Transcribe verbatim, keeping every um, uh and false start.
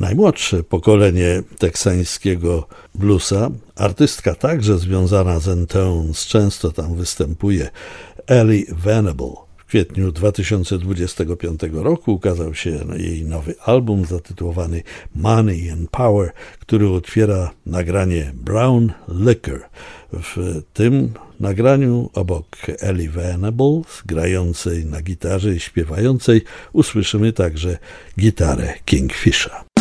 najmłodsze pokolenie teksańskiego bluesa. Artystka także związana z N-Tones, często tam występuje, Ellie Venable. W kwietniu dwa tysiące dwudziestego piątego roku ukazał się jej nowy album zatytułowany Money and Power, który otwiera nagranie Brown Liquor. W tym nagraniu obok Ellie Venable, grającej na gitarze i śpiewającej, usłyszymy także gitarę Kingfisha.